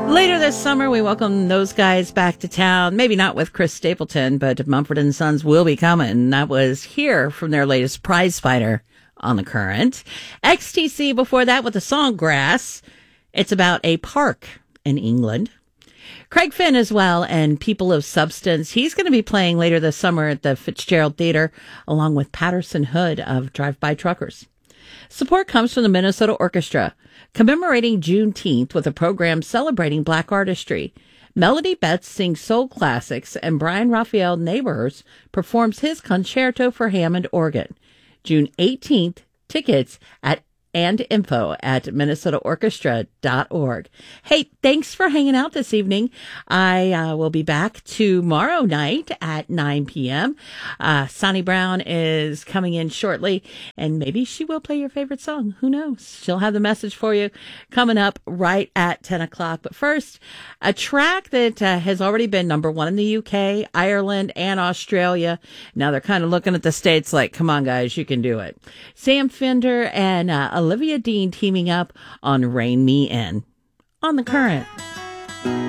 Later this summer, we welcome those guys back to town. Maybe not with Chris Stapleton, but Mumford & Sons will be coming. That was Here from their latest Prize Fighter on the Current. XTC before that with the song Grass. It's about a park in England. Craig Finn as well, and People of Substance. He's going to be playing later this summer at the Fitzgerald Theater, along with Patterson Hood of Drive-By Truckers. Support comes from the Minnesota Orchestra, commemorating Juneteenth with a program celebrating Black artistry. Melody Betts sings soul classics, and Brian Raphael Neighbors performs his concerto for Hammond organ. June 18th, tickets and info at minnesotaorchestra.org. Hey, thanks for hanging out this evening. I will be back tomorrow night at 9 p.m. Sonny Brown is coming in shortly, and maybe she will play your favorite song. Who knows? She'll have the message for you coming up right at 10 o'clock. But first, a track that has already been number one in the UK, Ireland, and Australia. Now they're kind of looking at the States like, come on, guys, you can do it. Sam Fender and Olivia Dean teaming up on Rein Me In on the Current.